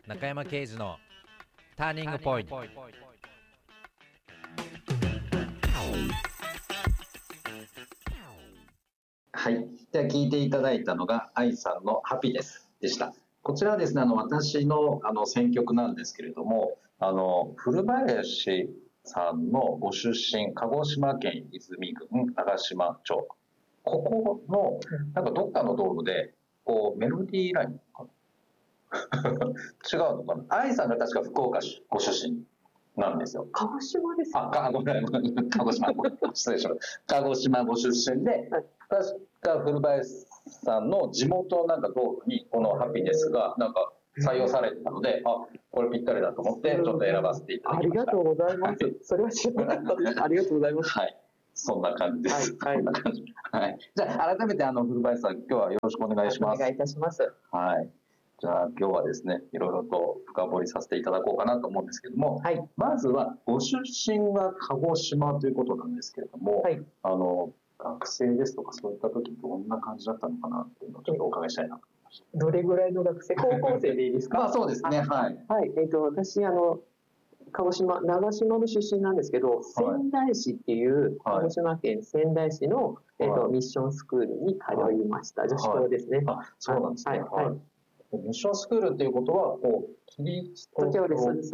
中山圭司のターニングポイント。 はい、では聞いていただいたのが愛さんのハピネスでした。こちらはですね、私の選曲なんですけれども、古林さんのご出身、鹿児島県出水郡長島町、ここのなんかどっかの道路でこうメロディーラインかな違うのかな。愛さんが確か福岡ご出身なんですよ。 鹿児島ですか。 ごめん、鹿児島、失礼しました。鹿児島ご出身で、確か古林さんの地元なんか道路にこのハピネスがなんか採用されてたので、これぴったりだと思ってちょっと選ばせていただきました。 ありがとうございます。それは知らなかったです。ありがとうございます。 はい、そんな感じです。 はい、 そんな感じ。はい。じゃあ改めて古林さん、今日はよろしくお願いします。 お願いいたします。 はい。じゃあ今日はですね、いろいろと深掘りさせていただこうかなと思うんですけども、 はい、 まずはご出身が鹿児島ということなんですけれども、 はい、 学生ですとかそういった時どんな感じだったのかなっていうのをちょっとお伺いしたいなと思いました。 どれぐらいの学生、高校生でいいですか。 そうですね。はい。 はい、私鹿児島、長島の出身なんですけど、仙台市っていう鹿児島県仙台市の、ミッションスクールに通いました。女子校ですね。 そうなんですね。 はい。 ミッションスクールっていうことは、キリスト教です。 そうです。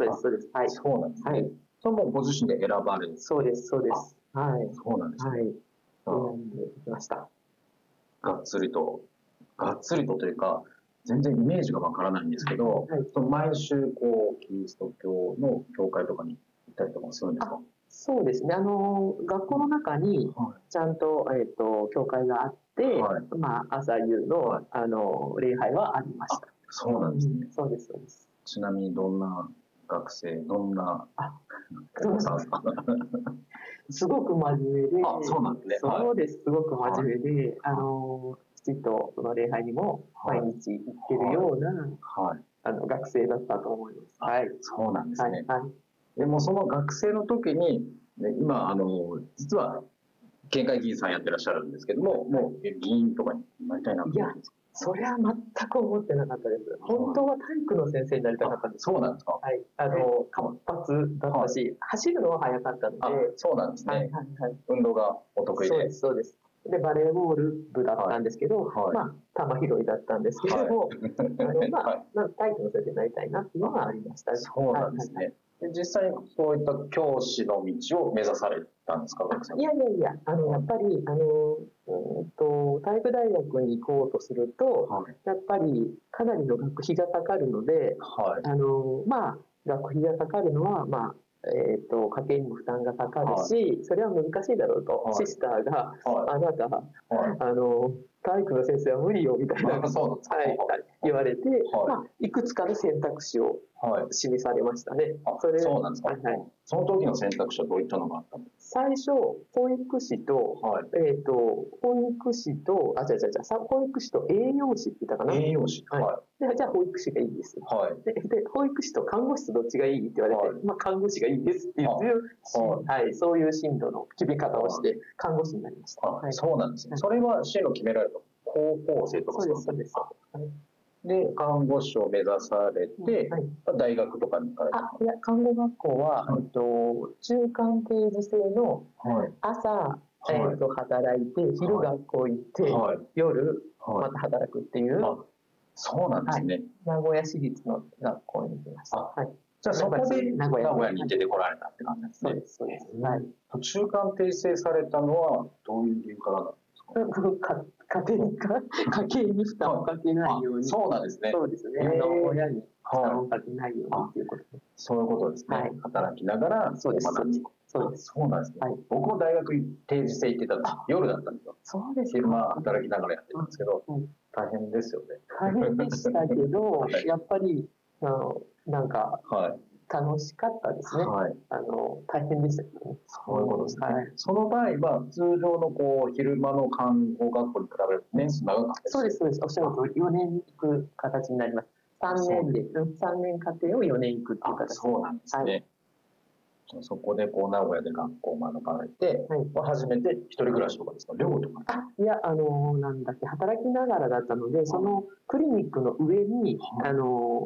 はい。 そうなんですね。それもご自身で選ばれる。 そうです。はい。 そうなんですね。 はい。選んできました。 がっつりとというか、全然イメージがわからないんですけど、毎週キリスト教の教会とかに行ったりとかするんですか？ そうですね。学校の中にちゃんと教会があって、朝夕の礼拝はありました。 そうなんですね。 そうです。 ちなみにどんな学生、どんなお子さんですか？ すごく真面目で、 そうなんですね。 そうです。すごく真面目で、きちっとその礼拝にも毎日行ってるような学生だったと思います。はい。 そうなんですね。でもその学生の時に、今実は県会議員さんやってらっしゃるんですけども、もう議員とかになりたいなと思うんですか？ それは全く思ってなかったです。本当は体育の先生になりたかったんです。 そうなんですか？ はい。活発だったし、走るのは速かったので。 そうなんですね。運動がお得意で。 そうです。で、バレーボール部だったんですけど、球拾いだったんですけども、体育の先生になりたいなっていうのはありました。 そうなんですね。実際にそういった教師の道を目指されたんですか？ いや、やっぱり体育大学に行こうとすると、やっぱりかなりの学費がかかるので、学費がかかるのは家計にも負担がかかるし、それは難しいだろうと、シスターが、あなた体育の先生は無理よみたいな言われて、いくつかの選択肢を示されましたね。 そうなんですか。その時の選択肢はどういったのがあったの？ 最初保育士と保育士と栄養士って言ったかな。 栄養士。 じゃあ保育士がいいです。で保育士と看護師とどっちがいいって言われて、看護師がいいですっていうそういう進路の決め方をして看護師になりました。 そうなんですね。それは進路決められた高校生とか？ そうです。 で、看護師を目指されて、大学とかに行かれた？ いや、看護学校は、中間定時制の朝、働いて、昼学校行って、夜また働くっていう、 そうなんですね。 名古屋市立の学校に行きました。 じゃあそこで名古屋に出てこられたって感じですね。 そうです。 中間定制されたのはどういう理由からなんですか？ 家計に負担をかけないように。 そうなんですね。 そうですね。親に負担をかけないようにということで。 そういうことですね。働きながらそうです。 そうなんですね。僕も大学定時制行ってたんです。夜だったんですよ。 そうです。 昼間働きながらやってたんですけど、大変ですよね。 大変でしたけど、やっぱりなんか楽しかったですね。大変でしたけどね。 そういうことですね。その場合は通常の昼間の看護学校に比べると年数長かったです。 そうです。おっしゃるとおり4年行く形になります。3年課程を4年行くっていう形。 そうなんですね。そこで名古屋で学校を学ばれて、初めて一人暮らしとかですか？寮とか？ いや、働きながらだったので、そのクリニックの上に、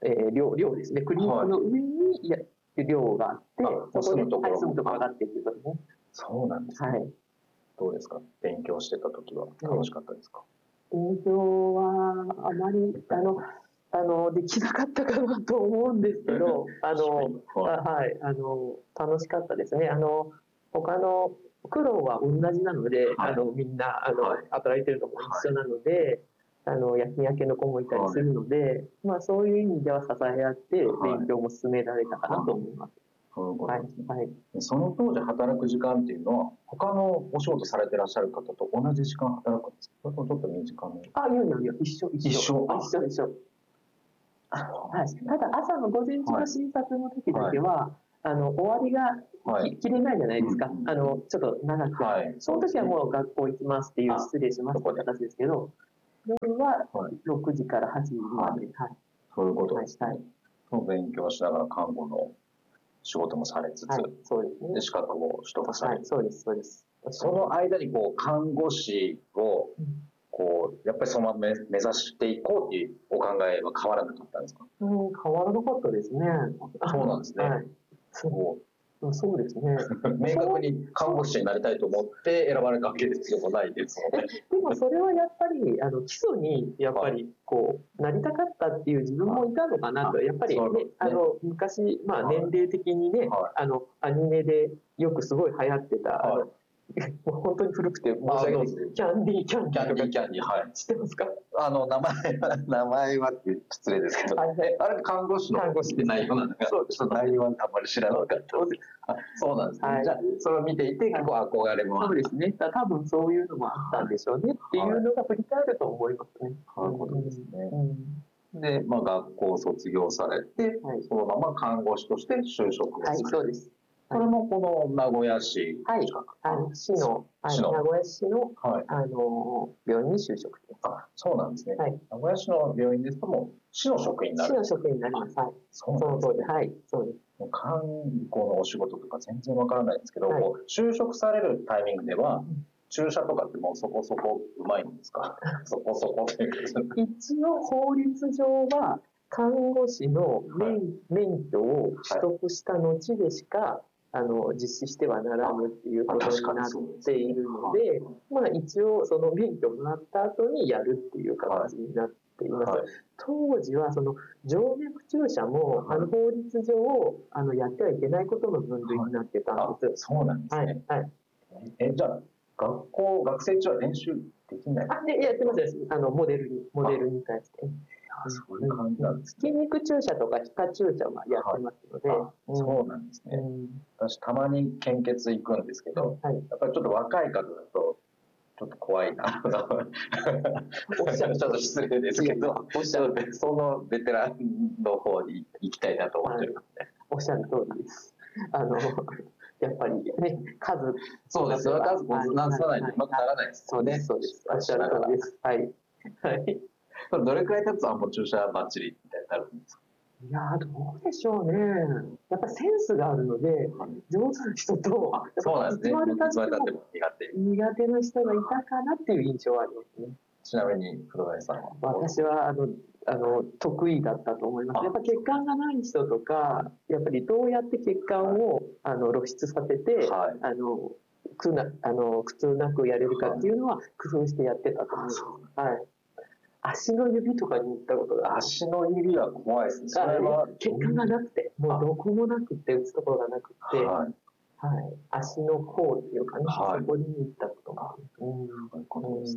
寮ですね、クリニックの上に寮があって、そこで住むところがあってっていうことですね。 そうなんですね。 はい。 どうですか、勉強してた時は楽しかったですか？ 勉強はあまりできなかったかなと思うんですけど、はい、楽しかったですね。他の苦労は同じなので、みんな働いてるのも一緒なので、夜勤明けの子もいたりするので、まあそういう意味では支え合って勉強も進められたかなと思います。 そういうことですね。はい。その当時働く時間っていうのは他のお仕事されてらっしゃる方と同じ時間働くんですか？それともちょっと短め？ いや一緒。はい、ただ朝の午前中の診察の時だけは、終わりが切れないじゃないですか、ちょっと長く、その時はもう学校行きますっていう失礼しますって形ですけど、夜は6時から8時まで、 そういうことですね。勉強しながら看護の仕事もされつつ、 そうですね、 資格も取得されて、 そうです。 その間に看護師をやっぱりそのまま目指していこうっていうお考えは変わらなかったんですか？ 変わらなかったですね。 そうなんですね。 そうですね。 明確に看護師になりたいと思って選ばれたわけでもないですもんね。 でもそれはやっぱり基礎にやっぱりなりたかったっていう自分もいたのかなと、やっぱりね、昔年齢的にね、アニメでよくすごい流行ってたもう本当に古くて申し訳ないです。キャンディー、はい。知ってますか？ 名前はって失礼ですけど、あれ看護師って内容なんですか？ちょっと内容はあんまり知らなかった。そうなんですね。じゃあそれを見ていて結構憧れもある。 そうですね。多分そういうのもあったんでしょうねっていうのが振り返ると思いますね。 そういうことですね。で、学校を卒業されて、そのまま看護師として就職をされて。 そうです。 これもこの名古屋市名古屋市の病院に就職です。 そうなんですね。名古屋市の病院ですとも市の職員になる。 市の職員になります。 そうなんですね。 はい、そうです。 看護のお仕事とか全然わからないんですけど、就職されるタイミングでは注射とかってもうそこそこうまいんですか？そこそこというか。 一応法律上は看護師の免許を取得した後でしか実施してはならぬっていうことになっているので、一応その免許をもらった後にやるっていう形になっています。当時はその静脈注射も法律上やってはいけないことの分類になってたんです。 そうなんですね。じゃあ学生中は練習できない？ やってます。モデルに対して。 そういう感じなんですね。 筋肉注射とか皮下注射はやってますので。 そうなんですね。私たまに献血行くんですけど、やっぱりちょっと若い方だとちょっと怖いな。ちょっと失礼ですけど、そのベテランの方に行きたいなと思ってるので。 おっしゃる通りです。やっぱりね、数。 そうですよ。数こなさないとうまくならないですよね。 そうです。おっしゃる通りです。はい。 どれくらい経つともう注射バッチリみたいになるんですか？ いやどうでしょうね。やっぱセンスがあるので、上手な人と、 そうなんですね。 苦手な人がいたかなっていう印象はありますね。 ちなみに黒谷さんは？ 私は得意だったと思います。やっぱ血管がない人とか、やっぱりどうやって血管を露出させて、苦痛なくやれるかっていうのは工夫してやってたと思います。足の指とかに行ったことが。 足の指は怖いですね。それは血管がなくて、もうどこもなくて打つところがなくて、足の甲っていうかね、そこに行ったことがある。 そういうことですね。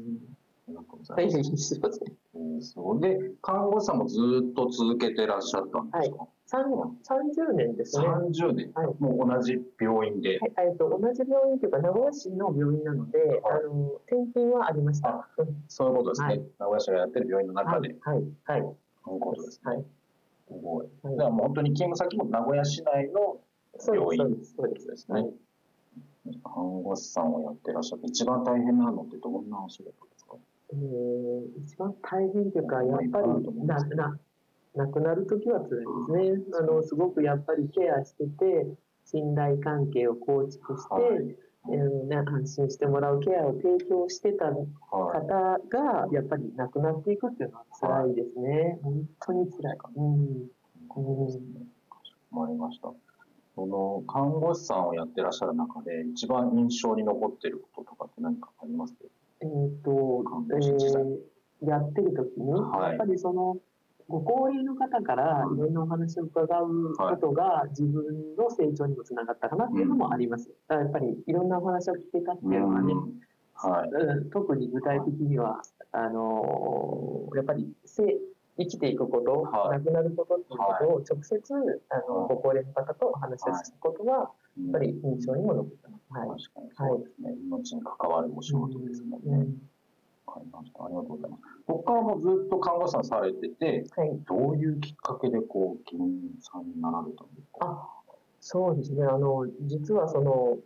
で、 看護師さんもずっと続けてらっしゃったんですか ？30年ですね。 30年、もう同じ病院で。 同じ病院というか、名古屋市の病院なので、転勤はありました。 そういうことですね。名古屋市がやってる病院の中で。そういうことですね。すごい。だからもう本当に勤務先も名古屋市内の病院ですね。看護師さんをやってらっしゃって、一番大変なのってどんなお仕事ですか？ 一番大変というか、やっぱり亡くなるときは辛いですね。すごくやっぱりケアしてて、信頼関係を構築して、安心してもらうケアを提供してた方が、やっぱり亡くなっていくっていうのは辛いですね。本当に辛い。 わかりました。その看護師さんをやってらっしゃる中で一番印象に残っていることとかって何かありますか？看護師時代やってる時に、やっぱりそのご高齢の方からいろんなお話を伺うことが自分の成長にもつながったかなっていうのもあります。やっぱりいろんなお話を聞けたっていうのはね、特に具体的にはやっぱり生きていくこと、亡くなることっていうことを直接ご高齢の方とお話をすることはやっぱり印象にも残ってます。 確かにそうですね。命に関わるお仕事ですもんね。わかりました。ありがとうございます。ここからもずっと看護師さんされてて、どういうきっかけでこう議員さんになられたんですか？ そうですね。実はその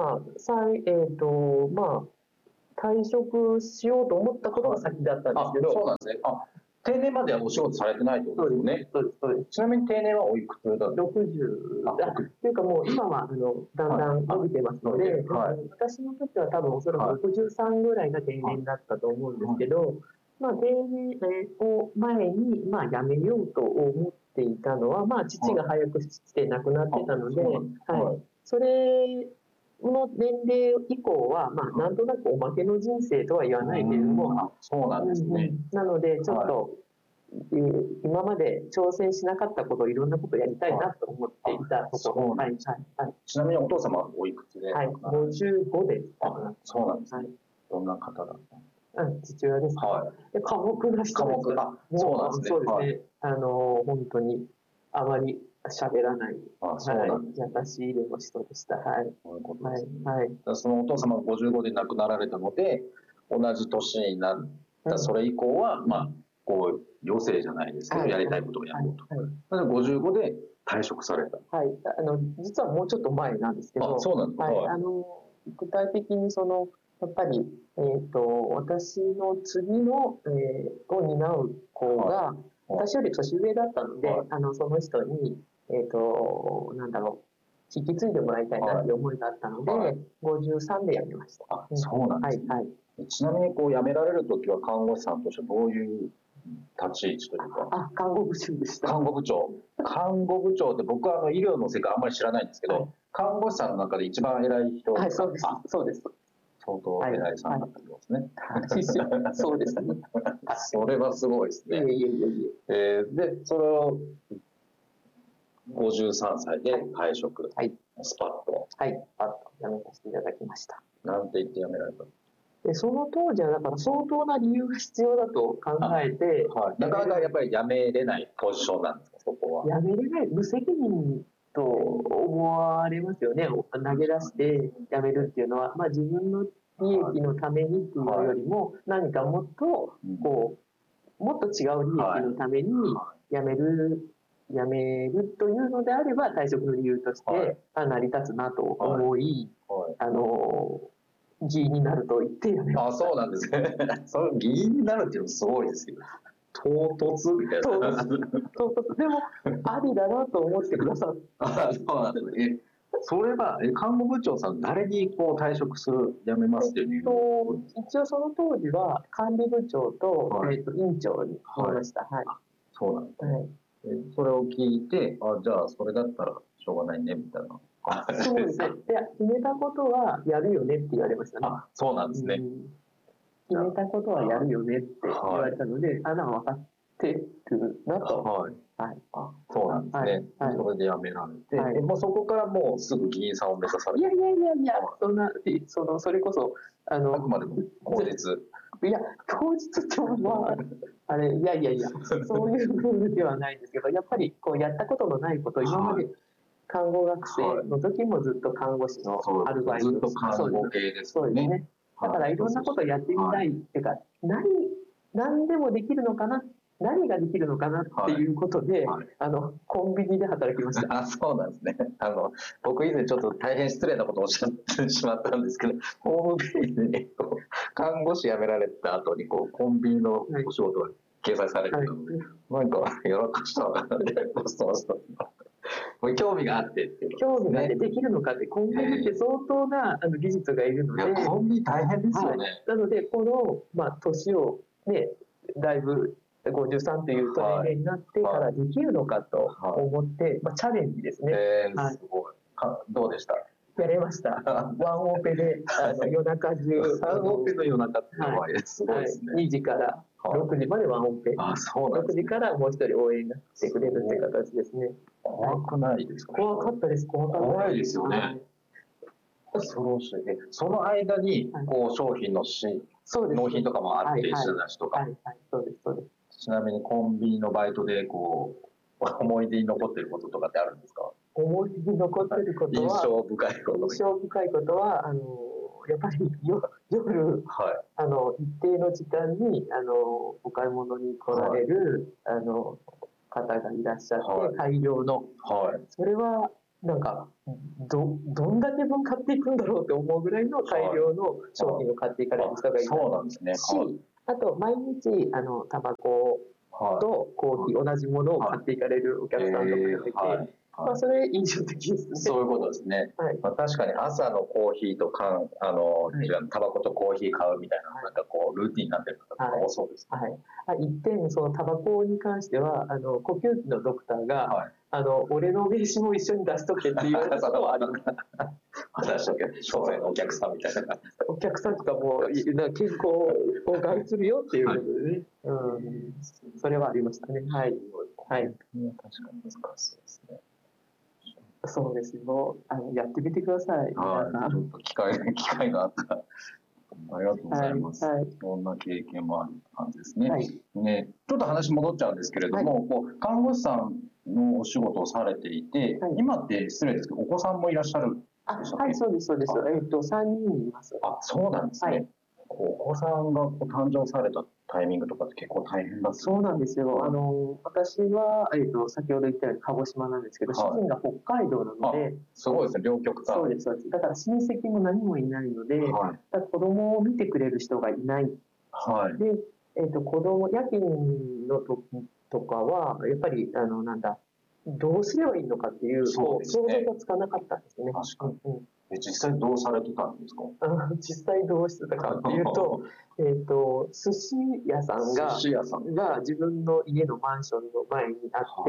退職しようと思ったことが先だったんですけど、 そうなんですね。定年まではお仕事されてないってことですよね。そうです。ちなみに定年はおいくつだったんですか ？60。というかもう今はだんだん伸びてますので、私の時は多分おそらく63ぐらいが定年だったと思うんですけど、定年を前に辞めようと思っていたのは、父が早くして亡くなってたので、それの年齢以降は、なんとなくおまけの人生とは言わないけれども、 そうなんですね。 なので、ちょっと、今まで挑戦しなかったこと、いろんなことをやりたいなと思っていたところ。 ちなみにお父様はおいくつで？ 55です。 そうなんですね。どんな方だったんですか？ 父親ですか？寡黙な人です。 そうなんですね。 そうですね。本当にあまり喋らない、優しいお人でした。 そういうことですね。そのお父様が55で亡くなられたので、同じ年になったそれ以降は、こう余生じゃないですけど、やりたいことをやろうと。なので55で退職された。 実はもうちょっと前なんですけど、 そうなんですか。 具体的にやっぱり、私の次の、を担う子が、私より年上だったので、その人に、引き継いでもらいたいなっていう思いがあったので、53で辞めました。 そうなんですね。ちなみに、辞められるときは看護師さんとしてどういう立ち位置というか？ 看護部長でした。 看護部長。看護部長って僕は医療の世界あんまり知らないんですけど、看護師さんの中で一番偉い人ですか？ そうです。 相当偉いさんだったんですね。 そうですね。 それはすごいですね。で、それを53歳で退職、スパッと。 スパッと辞めさせていただきました。 なんて言って辞められたんですか？その当時はだから相当な理由が必要だと考えて、 なかなかやっぱり辞めれないポジションなんですか、そこは。 辞めれない、無責任と思われますよね。投げ出して辞めるっていうのは、自分の利益のためにっていうよりも、何かもっともっと違う利益のために辞めるというのであれば、退職の理由として成り立つなと思い、議員になると言って辞めました。 そうなんですね。その議員になるっていうのもすごいですよ。唐突みたいな。 でも、ありだなと思ってくださった。 そうなんですね。それは看護部長さん、誰に退職辞めますっていう？ 一応その当時は管理部長と、院長になりました。 そうなんですね。それを聞いて、じゃあそれだったらしょうがないねみたいな。 そうですね。決めたことはやるよねって言われましたね。 そうなんですね。 決めたことはやるよねって言われたので、分かってるなと。 そうなんですね。それで辞められて、もうそこからもうすぐ議員さんを目指されて。 いや、それこそ、 あくまでも口実。 いや、当日ってそういう部分ではないんですけど、やっぱりやったことのないこと、今まで看護学生の時もずっと看護師のアルバイト、 ずっと看護系ですね。 だからいろんなことやってみたいっていうか、何でもできるのかな、何ができるのかなっていうことで、コンビニで働きました。 そうなんですね。僕以前ちょっと大変失礼なことをおっしゃってしまったんですけど、ホームページに看護師辞められた後にコンビニのお仕事が掲載されてたので、なんかやらかしたのかなってこれ興味があってっていう、 興味があってできるのかって、コンビニって相当な技術がいるので、 コンビニ大変ですよね。 なので、年をね、だいぶ 53という年齢になってからできるのかと思って、チャレンジですね。 すごい。どうでした？ やれました。ワンオペで夜中中。 ワンオペの夜中ってすごいですね。 2時から6時までワンオペ。 6 時からもう一人応援が来てくれるって形ですね。 怖くないですか？ 怖かったです。 怖いですよね。恐ろしい。その間に商品の納品とかもあって、品出しとか。 そうです。 ちなみにコンビニのバイトで思い出に残っていることとかってあるんですか？ 思い出に残っていることは、 印象深いことはやっぱり夜、一定の時間にお買い物に来られる、方がいらっしゃって、大量の、それはなんかどんだけ分買っていくんだろうって思うぐらいの大量の商品を買っていかれる人がいたし、あと毎日タバコとコーヒー同じものを買っていかれるお客さんとかがいて、それ印象的ですね。 そういうことですね。確かに朝のコーヒーとタバコとコーヒー買うみたいな、ルーティンになってる方が多そうですね。 一点、そのタバコに関しては、呼吸器のドクターが、俺の名刺も一緒に出しとけっていうことはあります。 出しとけ、商売のお客さんみたいな。 お客さんとかも健康を害するよっていうことでね。それはありましたね。 確かに難しそうですね。 そうですよ。やってみてください。 ちょっと機会があったら。ありがとうございます。そんな経験もある感じですね。ちょっと話戻っちゃうんですけれども、看護師さんのお仕事をされていて、今って失礼ですけど、お子さんもいらっしゃる？ そうです。3人います。 そうなんですね。お子さんが誕生されたタイミングとかって結構大変だった？ そうなんですよ。私は、先ほど言ったように鹿児島なんですけど、主人が北海道なので、 すごいですね、両極端。 そうです。だから親戚も何もいないので、子供を見てくれる人がいない。で、子供、夜勤の時とかは、やっぱり、どうすればいいのかっていう想像がつかなかったんですね。 確かに。実際どうされてたんですか？ 実際どうしてたかっていうと、寿司屋さんが自分の家のマンションの前にあって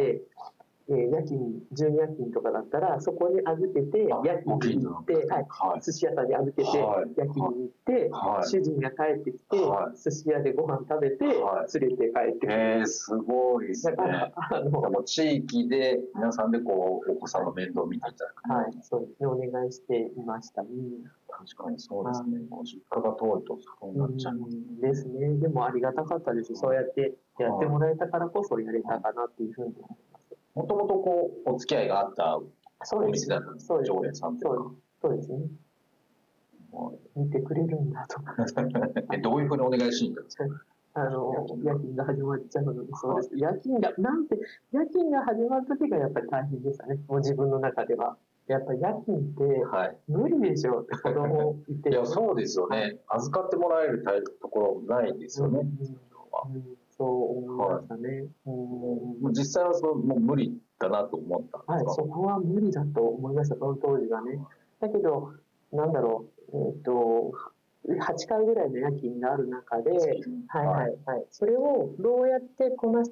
、12夜勤とかだったらそこに預けて夜勤に行って、寿司屋さんに預けて夜勤に行って、主人が帰ってきて、寿司屋でご飯食べて連れて帰ってくる。 すごいですね。だから地域で皆さんでお子さんの面倒を見ていただく。 そうですね、お願いしていましたね。 確かにそうですね。ご実家が遠いとそうなっちゃいますですね。でもありがたかったです。そうやってやってもらえたからこそやれたかなっていうふうに思います。 もともとお付き合いがあったお店だったんですか？常連さんというか。 そうですね。見てくれるんだとか。 どういうふうにお願いしに行ったんですか？ 夜勤が始まっちゃうので、そうです。夜勤が始まる時がやっぱり大変でしたね。もう自分の中では。やっぱり夜勤って無理でしょうって子供いて。 そうですよね。預かってもらえるところないですよね。 そう思いましたね。 実際はもう無理だなと思ったんですか？ そこは無理だと思いました、その当時はね。だけど、8回ぐらいの夜勤がある中で、それをどうやってこなして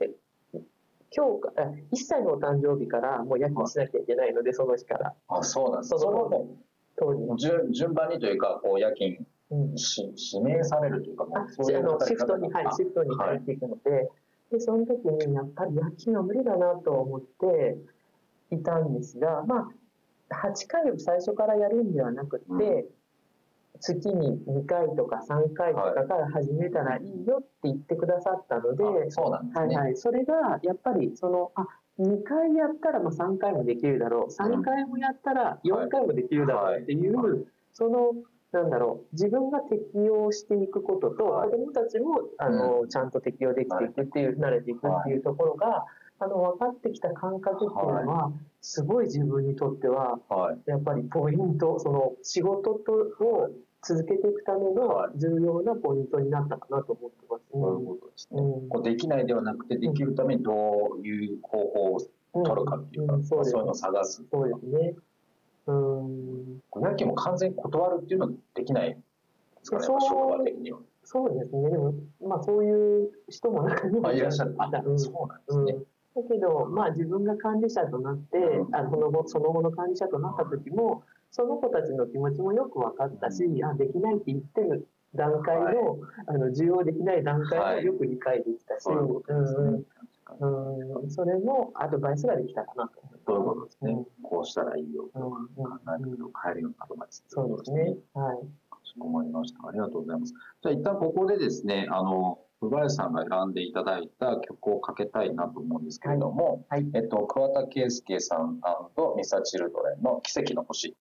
、1歳のお誕生日からもう夜勤しなきゃいけないので、その日から。 そうなんです。その順番にというか、夜勤指名されるというか、 シフトに入っていくので、その時にやっぱり夜勤は無理だなと思っていたんですが、8回を最初からやるんではなくて、月に2回とか3回とかから始めたらいいよって言ってくださったので、それがやっぱり2回やったら3回もできるだろう、3回もやったら4回もできるだろうっていう、自分が適応していくことと、子どもたちもちゃんと適応できていくっていう、慣れていくっていうところが分かってきた感覚っていうのは、すごい自分にとってはやっぱりポイント、仕事を続けていくための重要なポイントになったかなと思ってます。 そういうことですね。できないではなくて、できるためにどういう方法を取るかっていうか、そういうのを探す。 そうですね。 夜勤も完全に断るっていうのはできないですかね、職場的には。 そうですね。でも、まあ、そういう人も中にはいらっしゃる。 そうなんですね。だけど、まあ、自分が管理者となって、その後の管理者となった時も、その子たちの気持ちもよく分かったし、できないって言ってる段階の、受容できない段階もよく理解できたし、それもアドバイスができたかなと思います。 そういうことですね。こうしたらいいよと考えると変えるようなアドバイス。 そうですね。はい。 かしこまりました。ありがとうございます。じゃあ一旦ここでですね、古林さんが選んでいただいた曲をかけたいなと思うんですけれども、桑田佳祐さんミサチルドレンの奇跡の星。